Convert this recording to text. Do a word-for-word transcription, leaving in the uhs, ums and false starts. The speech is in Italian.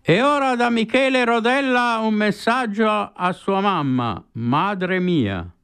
E ora da Michele Rodella un messaggio a sua mamma. Madre mia.